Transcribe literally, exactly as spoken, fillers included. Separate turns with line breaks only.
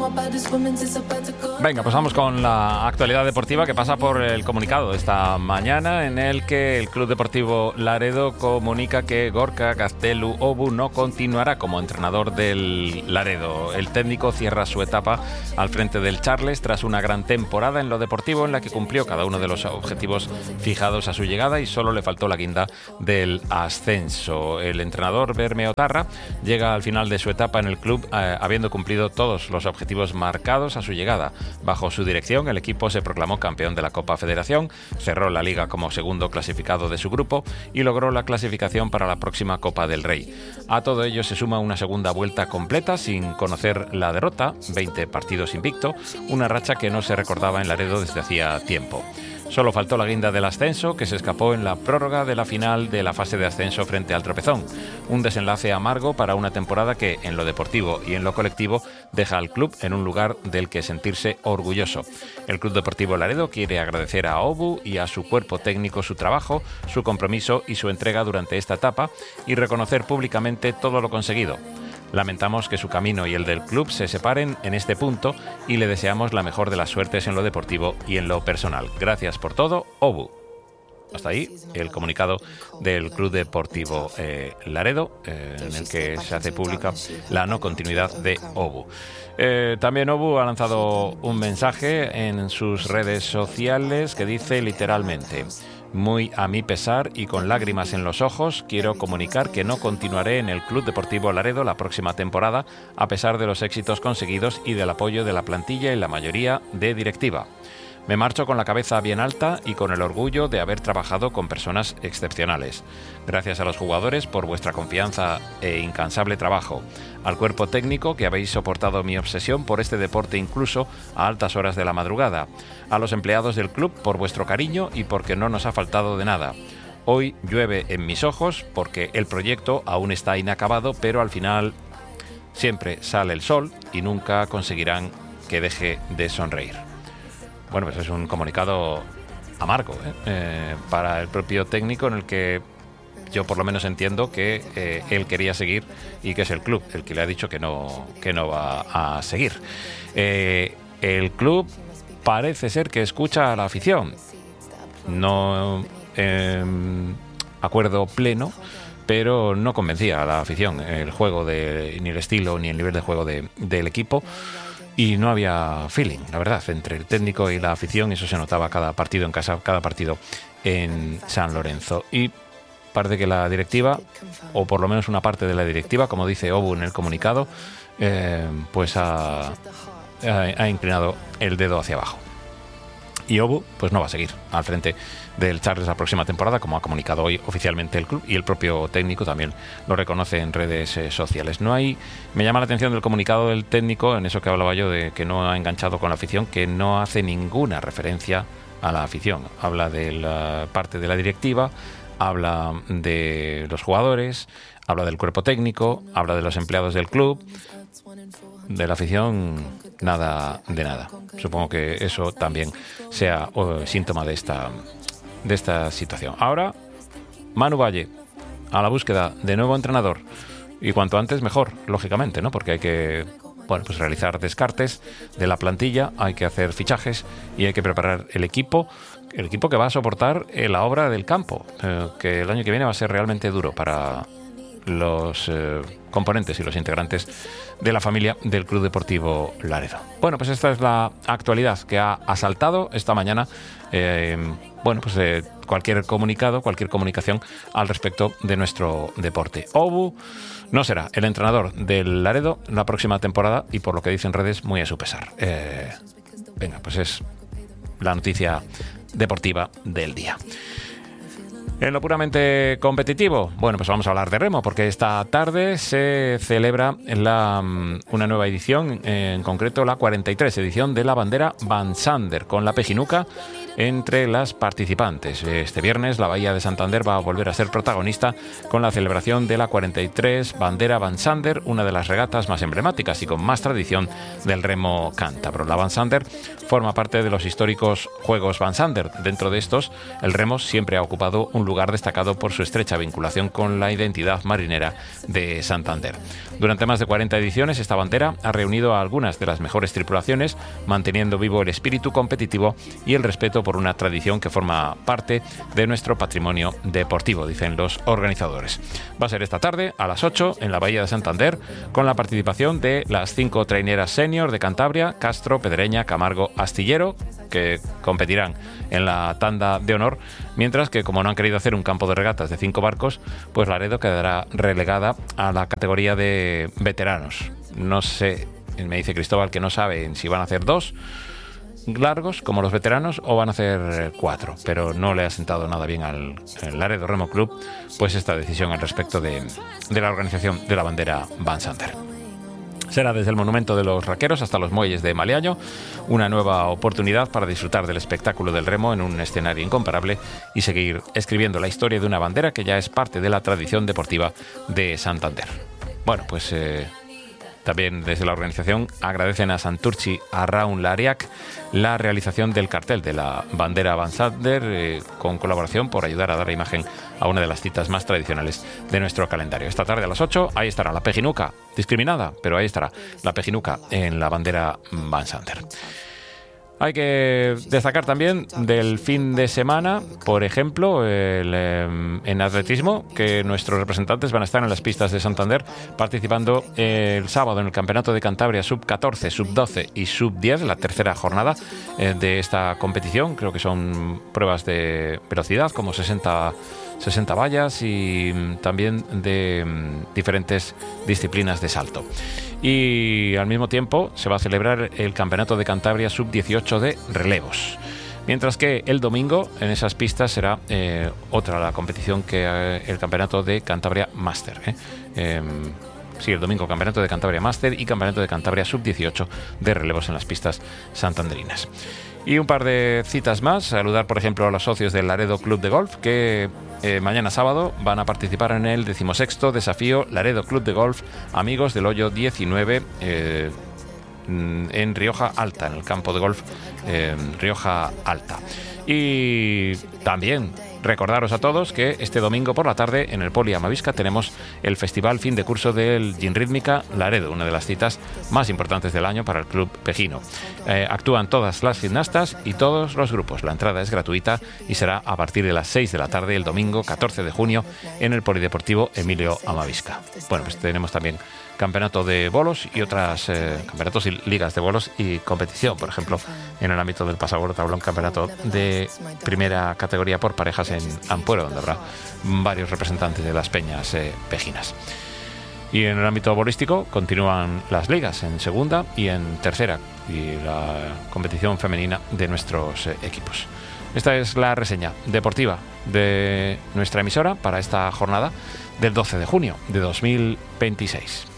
Venga, pues vamos con la actualidad deportiva que pasa por el comunicado de esta mañana, en el que el Club Deportivo Laredo comunica que Gorka Gaztelu Obu no continuará como entrenador del Laredo. El técnico cierra su etapa al frente del Charles tras una gran temporada en lo deportivo en la que cumplió cada uno de los objetivos fijados a su llegada y solo le faltó la guinda del ascenso. El entrenador Berme Otarra llega al final de su etapa en el club eh, habiendo cumplido todos los objetivos marcados a su llegada. Bajo su dirección, el equipo se proclamó campeón de la Copa Federación, cerró la liga como segundo clasificado de su grupo y logró la clasificación para la próxima Copa del Rey. A todo ello se suma una segunda vuelta completa sin conocer la derrota, veinte partidos invicto, una racha que no se recordaba en Laredo desde hacía tiempo. Solo faltó la guinda del ascenso, que se escapó en la prórroga de la final de la fase de ascenso frente al Tropezón. Un desenlace amargo para una temporada que, en lo deportivo y en lo colectivo, deja al club en un lugar del que sentirse orgulloso. El Club Deportivo Laredo quiere agradecer a Obu y a su cuerpo técnico su trabajo, su compromiso y su entrega durante esta etapa y reconocer públicamente todo lo conseguido. Lamentamos que su camino y el del club se separen en este punto y le deseamos la mejor de las suertes en lo deportivo y en lo personal. Gracias por todo, Obu. Hasta ahí el comunicado del Club Deportivo eh, Laredo, eh, en el que se hace pública la no continuidad de Obu. Eh, también Obu ha lanzado un mensaje en sus redes sociales que dice literalmente: muy a mi pesar y con lágrimas en los ojos, quiero comunicar que no continuaré en el Club Deportivo Laredo la próxima temporada, a pesar de los éxitos conseguidos y del apoyo de la plantilla y la mayoría de directiva. Me marcho con la cabeza bien alta y con el orgullo de haber trabajado con personas excepcionales. Gracias a los jugadores por vuestra confianza e incansable trabajo, al cuerpo técnico que habéis soportado mi obsesión por este deporte incluso a altas horas de la madrugada, a los empleados del club por vuestro cariño y porque no nos ha faltado de nada. Hoy llueve en mis ojos porque el proyecto aún está inacabado, pero al final siempre sale el sol y nunca conseguirán que deje de sonreír. Bueno, pues es un comunicado amargo ¿eh? Eh, para el propio técnico, en el que yo por lo menos entiendo que eh, él quería seguir y que es el club el que le ha dicho que no, que no va a seguir. Eh, el club parece ser que escucha a la afición. No eh, acuerdo pleno, pero no convencía a la afición el juego de, ni el estilo ni el nivel de juego de, del equipo. Y no había feeling, la verdad, entre el técnico y la afición. Eso se notaba cada partido en casa, cada partido en San Lorenzo. Y parece que la directiva, o por lo menos una parte de la directiva, como dice Obu en el comunicado, eh, pues ha, ha, ha inclinado el dedo hacia abajo. Y Obu pues no va a seguir al frente del Charles la próxima temporada, como ha comunicado hoy oficialmente el club, y el propio técnico también lo reconoce en redes eh, sociales. No hay, me llama la atención del comunicado del técnico, en eso que hablaba yo de que no ha enganchado con la afición, que no hace ninguna referencia a la afición. Habla de la parte de la directiva, habla de los jugadores, habla del cuerpo técnico, habla de los empleados del club. De la afición, nada de nada. Supongo que eso también sea oh, síntoma de esta, de esta situación. Ahora, Manu Valle, a la búsqueda de nuevo entrenador. Y cuanto antes mejor, lógicamente, ¿no? Porque hay que bueno, pues realizar descartes de la plantilla, hay que hacer fichajes y hay que preparar el equipo, el equipo que va a soportar eh, la obra del campo, eh, que el año que viene va a ser realmente duro para los eh, componentes y los integrantes de la familia del Club Deportivo Laredo. Bueno, pues esta es la actualidad que ha asaltado esta mañana eh, bueno, pues eh, cualquier comunicado, cualquier comunicación al respecto de nuestro deporte. Obu no será el entrenador del Laredo la próxima temporada y, por lo que dicen redes, muy a su pesar. Eh, venga, pues es la noticia deportiva del día. En lo puramente competitivo, bueno, pues vamos a hablar de remo, porque esta tarde se celebra la, una nueva edición, en concreto la cuarenta y tres edición de la bandera Van Sander, con la Pejinuca entre las participantes. Este viernes la Bahía de Santander va a volver a ser protagonista con la celebración de la cuarenta y tres bandera Van Sander, una de las regatas más emblemáticas y con más tradición del remo cántabro. La Van Sander forma parte de los históricos Juegos Van Sander. Dentro de estos, el remo siempre ha ocupado un un lugar destacado por su estrecha vinculación con la identidad marinera de Santander. Durante más de cuarenta ediciones, esta bandera ha reunido a algunas de las mejores tripulaciones, manteniendo vivo el espíritu competitivo y el respeto por una tradición que forma parte de nuestro patrimonio deportivo, dicen los organizadores. Va a ser esta tarde a las ocho en la Bahía de Santander, con la participación de las cinco traineras senior de Cantabria, Castro, Pedreña, Camargo, Astillero, que competirán en la tanda de honor, mientras que, como no han querido hacer un campo de regatas de cinco barcos, pues Laredo quedará relegada a la categoría de veteranos. No sé, me dice Cristóbal que no saben si van a hacer dos largos como los veteranos o van a hacer cuatro, pero no le ha sentado nada bien al, al Laredo Remo Club pues esta decisión al respecto de, de la organización de la bandera Van Sander. Será desde el Monumento de los Raqueros hasta los muelles de Maliaño, una nueva oportunidad para disfrutar del espectáculo del remo en un escenario incomparable y seguir escribiendo la historia de una bandera que ya es parte de la tradición deportiva de Santander. Bueno, pues eh, también desde la organización agradecen a Santurchi Arraun Lariac la realización del cartel de la bandera Van Sander, eh, con colaboración por ayudar a dar imagen a una de las citas más tradicionales de nuestro calendario. Esta tarde a las ocho, ahí estará la pejinuca, discriminada, pero ahí estará la pejinuca en la bandera Van Sander. Hay que destacar también del fin de semana, por ejemplo, el, eh, en atletismo, que nuestros representantes van a estar en las pistas de Santander participando eh, el sábado en el Campeonato de Cantabria sub catorce, sub doce y sub diez, la tercera jornada eh, de esta competición. Creo que son pruebas de velocidad, como sesenta vallas y también de um, diferentes disciplinas de salto. Y al mismo tiempo se va a celebrar el Campeonato de Cantabria sub dieciocho de relevos. Mientras que el domingo en esas pistas será eh, otra la competición que eh, el Campeonato de Cantabria Master. ¿eh? Eh, sí, el domingo Campeonato de Cantabria Master y Campeonato de Cantabria sub dieciocho de relevos en las pistas santanderinas. Y un par de citas más. Saludar, por ejemplo, a los socios del Laredo Club de Golf, que eh, mañana sábado van a participar en el decimosexto desafío Laredo Club de Golf Amigos del Hoyo diecinueve eh, en Rioja Alta, en el campo de golf eh, Rioja Alta. Y también recordaros a todos que este domingo por la tarde en el Poli Amavisca tenemos el festival fin de curso del Gin Rítmica Laredo, una de las citas más importantes del año para el club pejino. Eh, actúan todas las gimnastas y todos los grupos. La entrada es gratuita y será a partir de las seis de la tarde el domingo catorce de junio en el Polideportivo Emilio Amavisca. Bueno, pues tenemos también campeonato de bolos y otras eh, campeonatos y ligas de bolos y competición, por ejemplo, en el ámbito del pasabordo tablón, campeonato de primera categoría por parejas en Ampuero, donde habrá varios representantes de las peñas eh, pejinas. Y en el ámbito bolístico continúan las ligas en segunda y en tercera y la competición femenina de nuestros eh, equipos. Esta es la reseña deportiva de nuestra emisora para esta jornada del doce de junio de dos mil veintiséis.